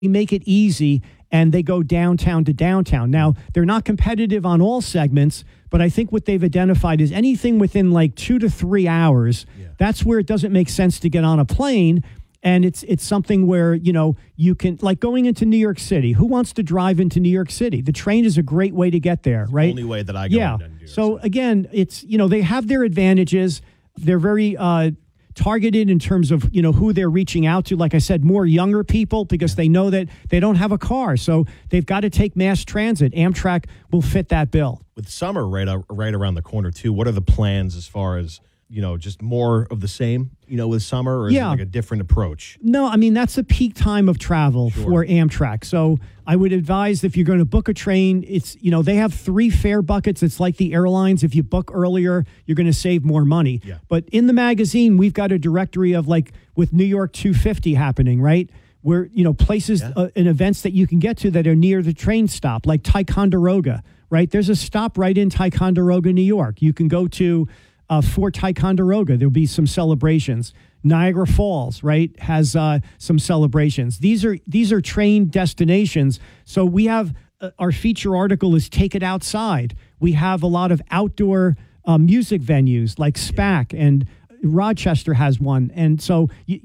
make it easy, and they go downtown to downtown. Now, they're not competitive on all segments, but I think what they've identified is anything within like 2 to 3 hours, that's where it doesn't make sense to get on a plane. And it's something where, you can, like going into New York City. Who wants to drive into New York City? The train is a great way to get there, right? The only way that I go into New York So City. again, it's, they have their advantages. They're very targeted in terms of, who they're reaching out to. Like I said, more younger people, because they know that they don't have a car. So they've got to take mass transit. Amtrak will fit that bill. With summer right around the corner, too, what are the plans as far as, just more of the same, with summer, or is it like a different approach? No, I mean, that's a peak time of travel for Amtrak. So I would advise, if you're going to book a train, it's, they have 3 fare buckets. It's like the airlines. If you book earlier, you're going to save more money. Yeah. But in the magazine, we've got a directory of, like, with New York 250 happening, right? Where, places and events that you can get to that are near the train stop, like Ticonderoga, right? There's a stop right in Ticonderoga, New York. You can go to Fort Ticonderoga. There'll be some celebrations. Niagara Falls, right, has some celebrations. These are train destinations. So we have our feature article is Take It Outside. We have a lot of outdoor music venues like SPAC, and Rochester has one. And so,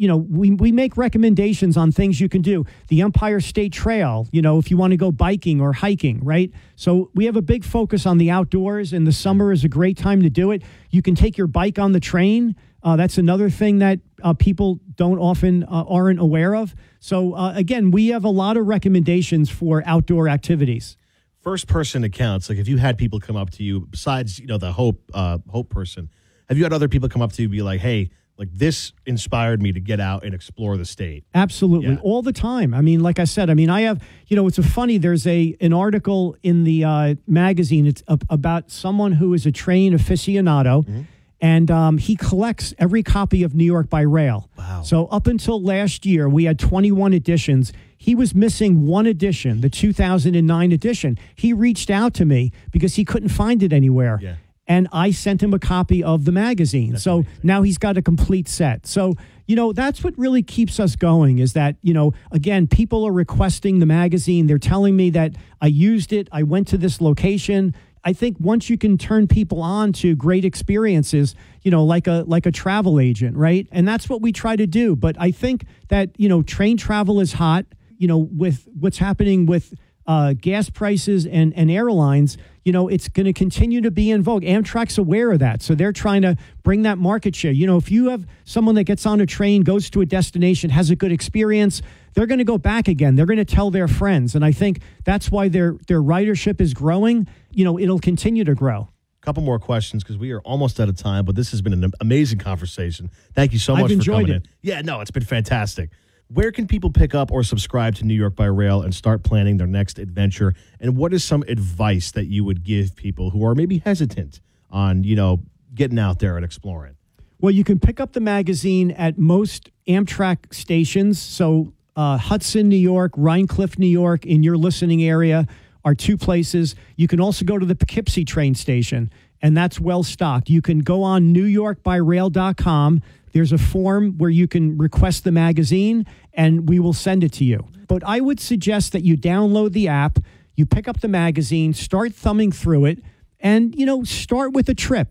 we make recommendations on things you can do. The Empire State Trail, if you want to go biking or hiking, right? So we have a big focus on the outdoors, and the summer is a great time to do it. You can take your bike on the train. That's another thing that people don't often aren't aware of. So again, we have a lot of recommendations for outdoor activities. First person accounts, like if you had people come up to you, besides, the Hope person, have you had other people come up to you and be like, hey, like this inspired me to get out and explore the state? Absolutely. All the time. I mean, like I said, I have, it's there's an article in the magazine. It's about someone who is a train aficionado. Mm-hmm. And he collects every copy of New York by Rail. Wow. So up until last year, we had 21 editions. He was missing one edition, the 2009 edition. He reached out to me because he couldn't find it anywhere. Yeah. And I sent him a copy of the magazine. That's so amazing. now he's got a complete set. So, that's what really keeps us going, is that, again, people are requesting the magazine. They're telling me that I used it. I went to this location. I think once you can turn people on to great experiences, like a travel agent, right? And that's what we try to do. But I think that, train travel is hot, with what's happening with gas prices and airlines, it's going to continue to be in vogue. Amtrak's aware of that. So they're trying to bring that market share. If you have someone that gets on a train, goes to a destination, has a good experience, they're going to go back again. They're going to tell their friends. And I think that's why their ridership is growing. It'll continue to grow. Couple more questions because we are almost out of time, but this has been an amazing conversation. Thank you so much for coming in. Yeah, no, it's been fantastic. Where can people pick up or subscribe to New York by Rail and start planning their next adventure? And what is some advice that you would give people who are maybe hesitant on, getting out there and exploring? Well, you can pick up the magazine at most Amtrak stations. So Hudson, New York, Rhine Cliff, New York, in your listening area are 2 places. You can also go to the Poughkeepsie train station, and that's well stocked. You can go on NewYorkByRail.com. There's a form where you can request the magazine, and we will send it to you. But I would suggest that you download the app, you pick up the magazine, start thumbing through it, and, start with a trip.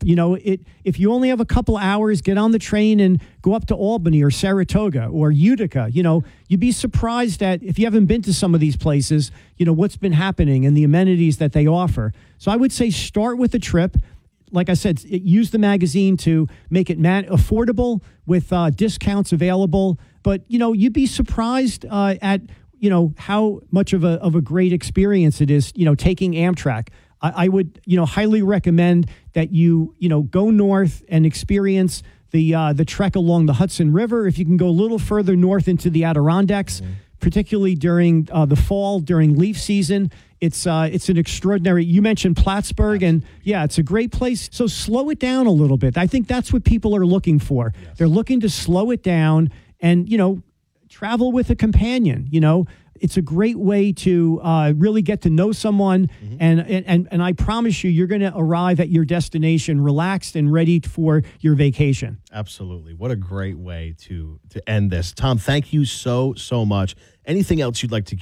If you only have a couple hours, get on the train and go up to Albany or Saratoga or Utica. You'd be surprised at, if you haven't been to some of these places, what's been happening and the amenities that they offer. So I would say start with a trip. Like I said, use the magazine to make it affordable with discounts available. But, you'd be surprised at, how much of a great experience it is, taking Amtrak. I would, highly recommend that you go north and experience the trek along the Hudson River. If you can go a little further north into the Adirondacks, particularly during the fall, during leaf season, it's an extraordinary. You mentioned Plattsburgh, and it's a great place. So slow it down a little bit. I think that's what people are looking for. Yes. They're looking to slow it down and travel with a companion. It's a great way to really get to know someone, and I promise you're going to arrive at your destination relaxed and ready for your vacation. Absolutely. What a great way to end this. Tom, thank you so much. Anything else you'd like to